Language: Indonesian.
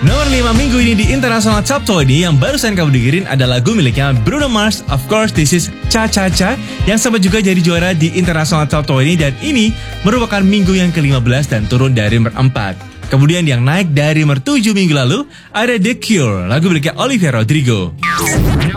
Nomor 5 minggu ini di International Top 20 yang barusan kamu dengerin adalah lagu miliknya Bruno Mars, Of Course This Is Cha Cha Cha, yang sempat juga jadi juara di International Top 20 dan ini merupakan minggu yang ke-15 dan turun dari nomor 4. Kemudian yang naik dari nomor 7 minggu lalu ada The Cure, lagu miliknya Olivia Rodrigo.